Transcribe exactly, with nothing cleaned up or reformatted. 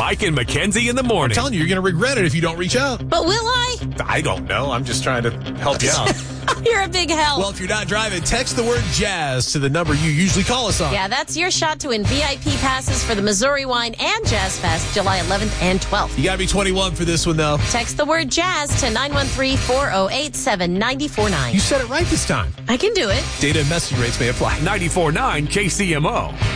Mike and Mackenzie in the I'm morning. telling you, you're going to regret it if you don't reach out. But will I? I don't know. I'm just trying to help you out. You're a big help. Well, if you're not driving, text the word jazz to the number you usually call us on. Yeah, that's your shot to win V I P passes for the Missouri Wine and Jazz Fest, July eleventh and twelfth. You got to be twenty-one for this one, though. Text the word jazz to nine one three, four oh eight, seven nine four nine. You said it right this time. I can do it. Data and message rates may apply. ninety-four point nine K C M O.